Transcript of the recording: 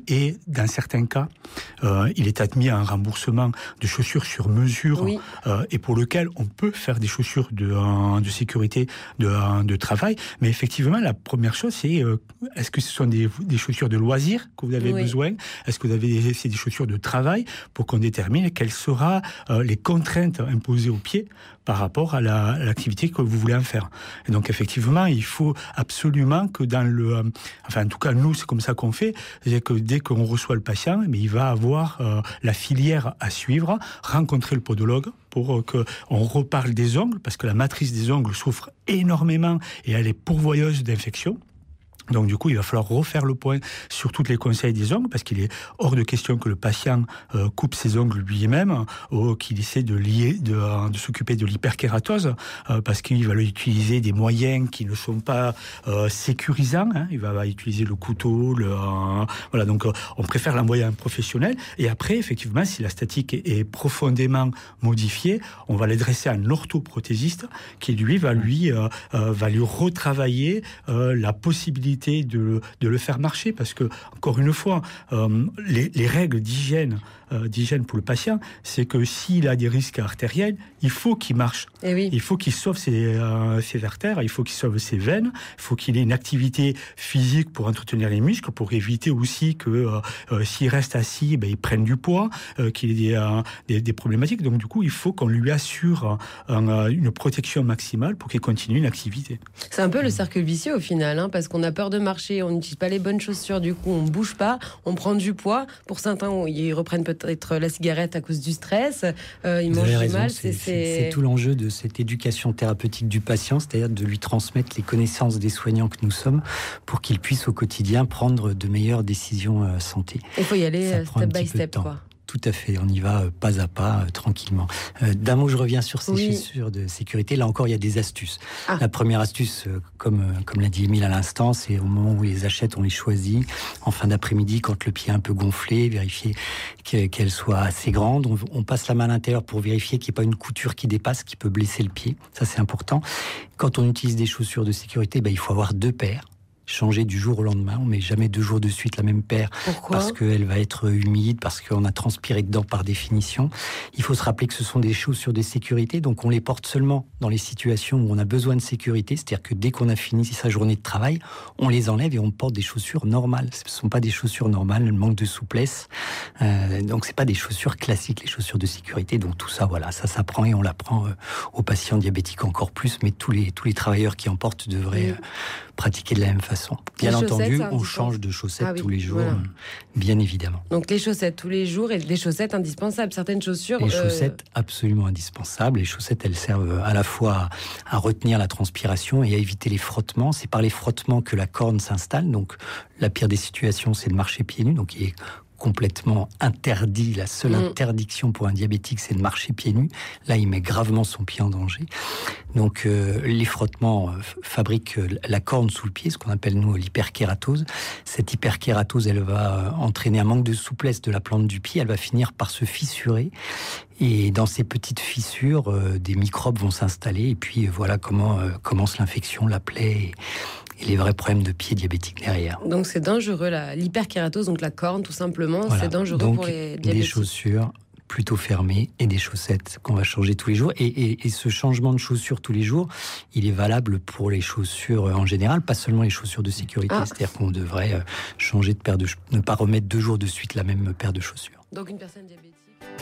et dans certains cas, il est admis à un remboursement de chaussures sur mesure, et pour lequel on peut faire des chaussures de sécurité de travail. Mais effectivement, la première chose, c'est est-ce que ce sont des chaussures de loisirs que vous avez besoin? Est-ce que c'est des chaussures de travail, pour qu'on détermine quelles seront les contraintes imposées aux pieds par rapport à l'activité que vous voulez en faire. Et donc effectivement, il faut absolument que en tout cas nous, c'est comme ça qu'on fait, c'est que dès qu'on reçoit le patient, mais il va avoir la filière à suivre, rencontrer le podologue pour qu'on reparle des ongles, parce que la matrice des ongles souffre énormément et elle est pourvoyeuse d'infections. Donc du coup, il va falloir refaire le point sur tous les conseils des ongles, parce qu'il est hors de question que le patient coupe ses ongles lui-même, ou qu'il essaie de s'occuper de l'hyperkératose, parce qu'il va utiliser des moyens qui ne sont pas sécurisants. Il va utiliser le couteau, voilà. Donc on préfère l'envoyer à un professionnel. Et après, effectivement, si la statique est profondément modifiée, on va l'adresser à un orthoprothésiste qui lui va lui retravailler la possibilité de le faire marcher, parce que, encore une fois, les règles d'hygiène pour le patient, c'est que s'il a des risques artériels, il faut qu'il marche. Il faut qu'il sauve ses artères, il faut qu'il sauve ses veines, il faut qu'il ait une activité physique pour entretenir les muscles, pour éviter aussi que s'il reste assis, il prenne du poids, qu'il ait des problématiques. Donc du coup, il faut qu'on lui assure une protection maximale pour qu'il continue une activité. C'est un peu le cercle vicieux au final, parce qu'on a peur de marcher, on n'utilise pas les bonnes chaussures, du coup on bouge pas, on prend du poids. Pour certains, ils reprennent peut-être la cigarette à cause du stress, ils mangent du mal. C'est tout l'enjeu de cette éducation thérapeutique du patient, c'est-à-dire de lui transmettre les connaissances des soignants que nous sommes, pour qu'il puisse au quotidien prendre de meilleures décisions santé. Il faut y aller step by step, quoi. Tout à fait, on y va pas à pas, tranquillement. D'un mot, je reviens sur ces chaussures de sécurité. Là encore, il y a des astuces. La première astuce, comme l'a dit Émile à l'instant, c'est au moment où on les achète, on les choisit. En fin d'après-midi, quand le pied est un peu gonflé, vérifier qu'elle soit assez grande. On passe la main à l'intérieur pour vérifier qu'il n'y ait pas une couture qui dépasse, qui peut blesser le pied. Ça, c'est important. Quand on utilise des chaussures de sécurité, il faut avoir 2 paires. Changer du jour au lendemain, on met jamais 2 jours de suite la même paire. Pourquoi ? Parce qu'elle va être humide, parce qu'on a transpiré dedans par définition. Il faut se rappeler que ce sont des chaussures de sécurité, donc on les porte seulement dans les situations où on a besoin de sécurité, c'est-à-dire que dès qu'on a fini sa journée de travail, on les enlève et on porte des chaussures normales. Ce ne sont pas des chaussures normales, elles manquent de souplesse, donc c'est pas des chaussures classiques, les chaussures de sécurité. Donc tout ça, voilà, ça s'apprend et on l'apprend aux patients diabétiques encore plus, mais tous les travailleurs qui en portent devraient pratiquer de la même façon. Bien entendu, on change de chaussettes tous les jours, bien évidemment. Donc les chaussettes tous les jours et les chaussettes indispensables. Certaines chaussures... Les chaussettes absolument indispensables. Les chaussettes, elles servent à la fois à retenir la transpiration et à éviter les frottements. C'est par les frottements que la corne s'installe. Donc la pire des situations, c'est de marcher pieds nus. Donc il est complètement interdit. La seule interdiction pour un diabétique, c'est de marcher pieds nus. Là, il met gravement son pied en danger. Donc, les frottements fabriquent la corne sous le pied, ce qu'on appelle, nous, l'hyperkératose. Cette hyperkératose, elle va entraîner un manque de souplesse de la plante du pied. Elle va finir par se fissurer. Et dans ces petites fissures, des microbes vont s'installer. Et puis, voilà comment commence l'infection, la plaie et les vrais problèmes de pied diabétiques derrière. Donc c'est dangereux, l'hyperkératose, donc la corne tout simplement, c'est dangereux donc, pour les diabétiques. Des chaussures plutôt fermées et des chaussettes qu'on va changer tous les jours. Et ce changement de chaussures tous les jours, il est valable pour les chaussures en général, pas seulement les chaussures de sécurité. C'est-à-dire qu'on devrait changer de paire ne pas remettre 2 jours de suite la même paire de chaussures. Donc une personne diabétique